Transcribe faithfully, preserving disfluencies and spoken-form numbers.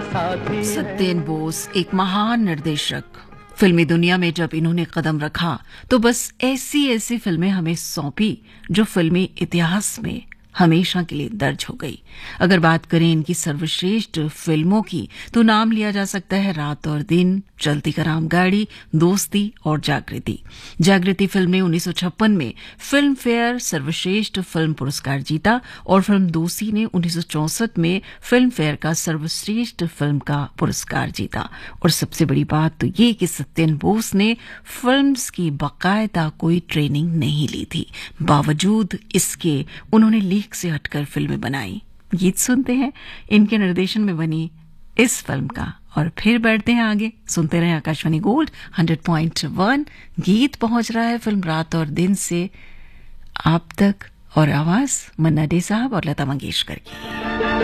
साथी है। सत्येन बोस एक महान निर्देशक। फिल्मी दुनिया में जब इन्होंने कदम रखा तो बस ऐसी ऐसी फिल्में हमें सौंपी जो फिल्मी इतिहास में हमेशा के लिए दर्ज हो गई। अगर बात करें इनकी सर्वश्रेष्ठ फिल्मों की तो नाम लिया जा सकता है रात और दिन, चलती का रामगाड़ी, दोस्ती और जागृति। जागृति फिल्म ने उन्नीस सौ छप्पन में फिल्म फेयर सर्वश्रेष्ठ फिल्म पुरस्कार जीता और फिल्म दोस्ती ने उन्नीस सौ चौसठ में फिल्म फेयर का सर्वश्रेष्ठ फिल्म का पुरस्कार जीता। और सबसे बड़ी बात तो ये कि सत्येन बोस ने फिल्म्स की बाकायदा कोई ट्रेनिंग नहीं ली थी, बावजूद इसके उन्होंने लीक से हटकर फिल्में बनाई। गीत सुनते हैं इनके निर्देशन में बनी इस फिल्म का और फिर बढ़ते हैं आगे। सुनते रहे Akashvani gold hundred point one. गीत पहुंच रहा है फिल्म रात और दिन से आप तक और आवाज मन्ना डे साहब और लता मंगेशकर की।